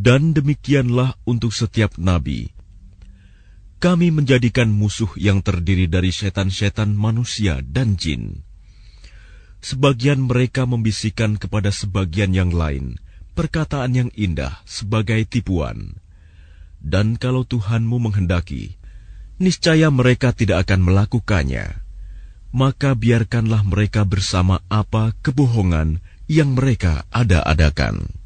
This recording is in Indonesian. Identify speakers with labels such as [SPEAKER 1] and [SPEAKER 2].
[SPEAKER 1] Dan demikianlah untuk setiap nabi. Kami menjadikan musuh yang terdiri dari setan-setan manusia dan jin. Sebagian mereka membisikkan kepada sebagian yang lain perkataan yang indah sebagai tipuan. Dan kalau Tuhanmu menghendaki, niscaya mereka tidak akan melakukannya. Maka biarkanlah mereka bersama apa kebohongan yang mereka ada-adakan.